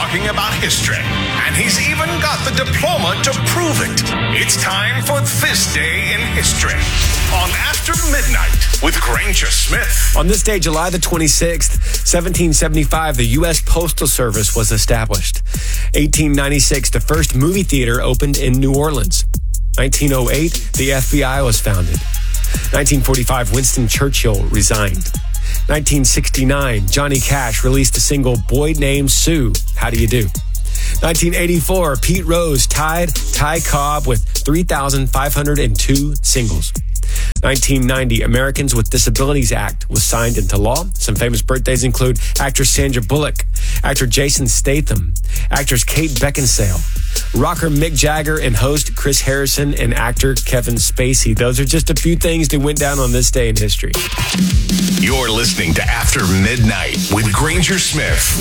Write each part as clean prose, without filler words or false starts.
talking about history, and he's even got the diploma to prove it. It's time for This Day in History on After Midnight with Granger Smith. On this day, July the 26th, 1775, the U.S. Postal Service was established. 1896, the first movie theater opened in New Orleans. 1908, the FBI was founded. 1945, Winston Churchill resigned. 1969, Johnny Cash released the single Boy Named Sue, How Do You Do? 1984, Pete Rose tied Ty Cobb with 3,502 singles. 1990, Americans with Disabilities Act was signed into law. Some famous birthdays include actress Sandra Bullock, actor Jason Statham, actress Kate Beckinsale, rocker Mick Jagger, and host Chris Harrison, and actor Kevin Spacey. Those are just a few things that went down on this day in history. You're listening to After Midnight with Granger Smith.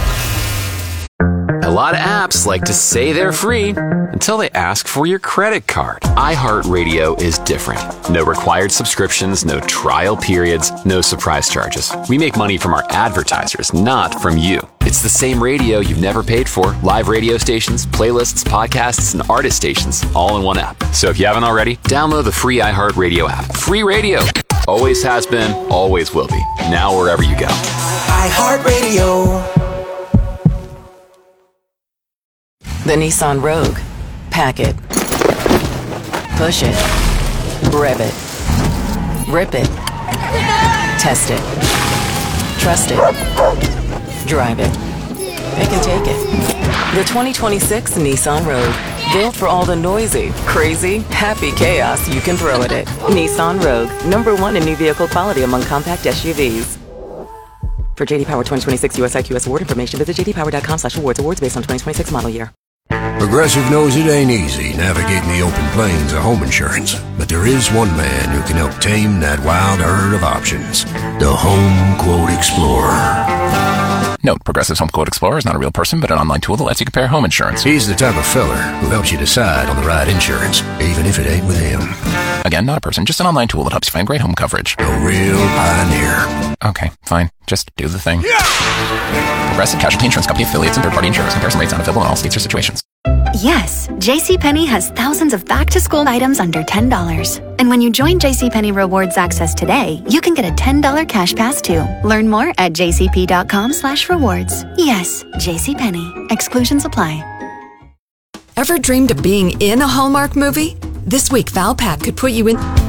A lot of apps like to say they're free until they ask for your credit card. iHeartRadio is different. No required subscriptions, no trial periods, no surprise charges. We make money from our advertisers, not from you. It's the same radio you've never paid for. Live radio stations, playlists, podcasts, and artist stations, all in one app. So if you haven't already, download the free iHeartRadio app. Free radio. Always has been, always will be. Now wherever you go. iHeartRadio. The Nissan Rogue. Pack it. Push it. Rev it. Rip it. Test it. Trust it. Drive it. It can take it. The 2026 Nissan Rogue. Built for all the noisy, crazy, happy chaos you can throw at it. Nissan Rogue. #1 in new vehicle quality among compact SUVs. For JD Power 2026 US IQS award information, visit jdpower.com/awards. Awards based on 2026 model year. Progressive knows it ain't easy navigating the open plains of home insurance, but there is one man who can help tame that wild herd of options. The Home Quote Explorer. Note, Progressive's Home Quote Explorer is not a real person, but an online tool that lets you compare home insurance. He's the type of feller who helps you decide on the right insurance, even if it ain't with him. Again, not a person, just an online tool that helps you find great home coverage. A real pioneer. Okay, fine. Just do the thing. Yeah! Progressive Casualty Insurance Company affiliates and third-party insurers. Comparison rates not available in all states or situations. Yes, JCPenney has thousands of back-to-school items under $10. And when you join JCPenney Rewards Access today, you can get a $10 cash pass too. Learn more at jcp.com/rewards. Yes, JCPenney. Exclusions apply. Ever dreamed of being in a Hallmark movie? This week, Valpak could put you in...